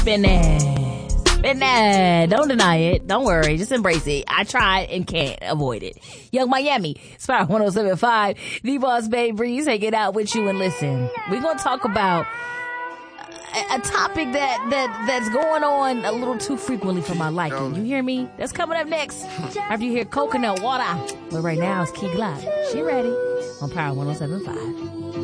Business. Don't deny it. Don't worry. Just embrace it. I tried and can't avoid it. Young Miami, Spire 107.5, the Boss Babe Breeze, hanging out with you. And listen, we're going to talk about a topic that's going on a little too frequently for my liking. You hear me? That's coming up next after you hear Coconut Water. But right now it's Key Glock. She ready on Power 107.5.